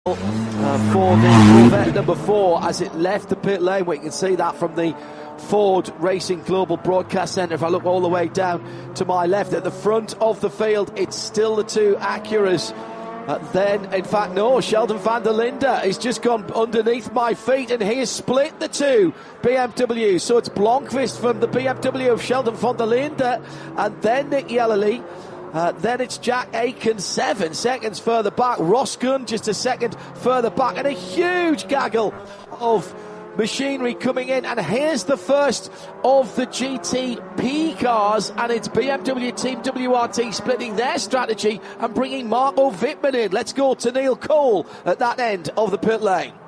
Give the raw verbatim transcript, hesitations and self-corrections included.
Uh, for the Corvette number four as it left the pit lane. We can see that from the Ford Racing Global Broadcast Centre. If I look all the way down to my left at the front of the field, it's still the two Acuras. Uh, then, in fact, no, Sheldon van der Linde has just gone underneath my feet and he has split the two B M Ws. So it's Blomqvist from the B M W of Sheldon van der Linde and then Nick Yellerly. Uh, then it's Jack Aiken, seven seconds further back. Ross Gunn just a second further back, and a huge gaggle of machinery coming in. And here's the first of the G T P cars, and it's B M W Team W R T splitting their strategy and bringing Marco Wittmann in. Let's go to Neil Cole at that end of the pit lane.